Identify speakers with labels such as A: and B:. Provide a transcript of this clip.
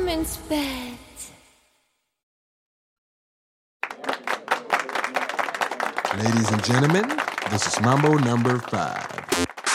A: woman's bed.
B: Ladies and gentlemen, this is Mambo number 5.